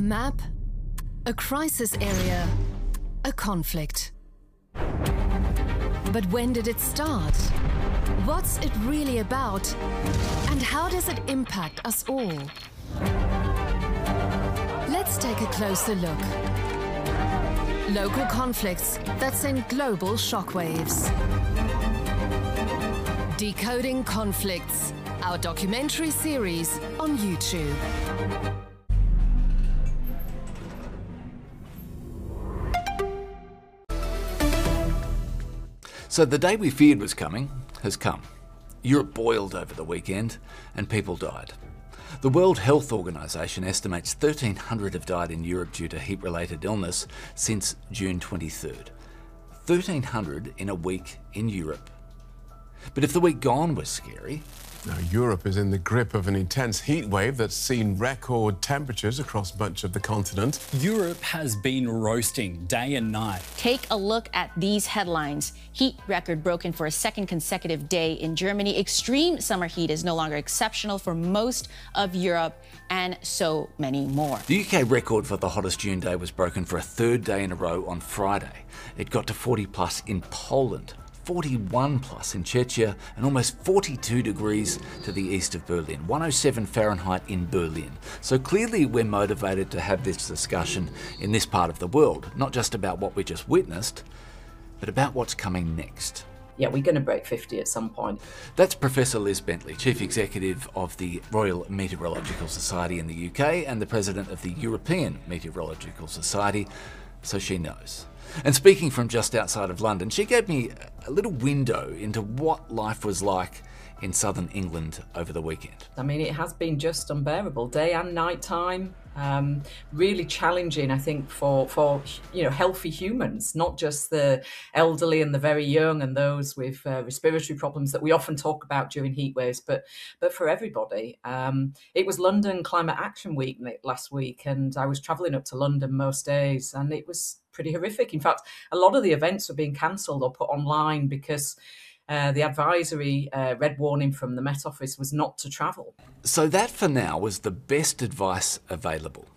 map, a crisis area, a conflict. But when did it start? What's it really about? And how does it impact us all? Let's take a closer look. Local conflicts that send global shockwaves. Decoding Conflicts, our documentary series on YouTube. So the day we feared was coming has come. Europe boiled over the weekend and people died. The World Health Organization estimates 1,300 have died in Europe due to heat-related illness since June 23rd. 1,300 in a week in Europe. But if the week gone was scary... Now, Europe is in the grip of an intense heat wave that's seen record temperatures across much of the continent. Europe has been roasting day and night. Take a look at these headlines. Heat record broken for a second consecutive day in Germany. Extreme summer heat is no longer exceptional for most of Europe, and so many more. The UK record for the hottest June day was broken for a third day in a row on Friday. It got to 40 plus in Poland, 41 plus in Czechia, and almost 42 degrees to the east of Berlin, 107 Fahrenheit in Berlin. So clearly we're motivated to have this discussion in this part of the world, not just about what we just witnessed, but about what's coming next. Yeah, we're going to break 50 at some point. That's Professor Liz Bentley, Chief Executive of the Royal Meteorological Society in the UK and the President of the European Meteorological Society, so she knows. And speaking from just outside of London, she gave me a little window into what life was like in southern England over the weekend. I mean, it has been just unbearable, day and night time. Really challenging, I think, for healthy humans, not just the elderly and the very young and those with respiratory problems that we often talk about during heat waves, but for everybody. It was London Climate Action Week last week, and I was travelling up to London most days, and it was pretty horrific. In fact, a lot of the events were being cancelled or put online because the advisory, red warning from the Met Office, was not to travel. So that for now was the best advice available.